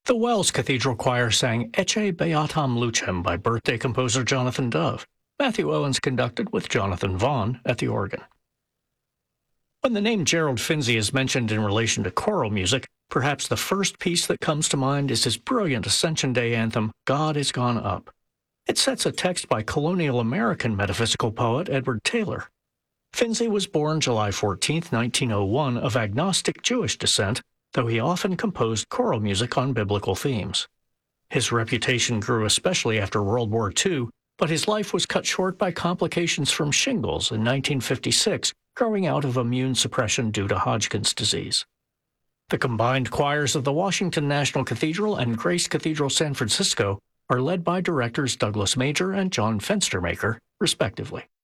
The Wells Cathedral Choir sang Ecce Beatam Lucem by birthday composer Jonathan Dove. Matthew Owens conducted with Jonathan Vaughn at the organ. When the name Gerald Finzi is mentioned in relation to choral music, perhaps the first piece that comes to mind is his brilliant Ascension Day anthem, God Is Gone Up. It sets a text by colonial American metaphysical poet Edward Taylor. Finzi was born July 14, 1901, of agnostic Jewish descent, though he often composed choral music on biblical themes. His reputation grew especially after World War II, but his life was cut short by complications from shingles in 1956, growing out of immune suppression due to Hodgkin's disease. The combined choirs of the Washington National Cathedral and Grace Cathedral San Francisco are led by directors Douglas Major and John Fenstermaker, respectively.